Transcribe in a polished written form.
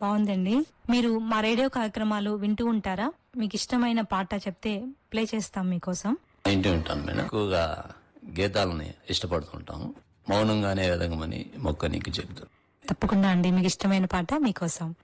బాగుందండి. మీరు మా రేడియో కార్యక్రమాలు వింటూ ఉంటారా? మీకు ఇష్టమైన పాట చెప్తే ప్లే చేస్తాం మీకోసం. ఇంటి ఉంటాను మేడం. ఎక్కువగా గీతాలని ఇష్టపడుతుంటాము. మౌనంగానే ఎదగమని మొక్క నీకు చెబుతాను. తప్పకుండా అండి, మీకు ఇష్టమైన పాట మీకోసం.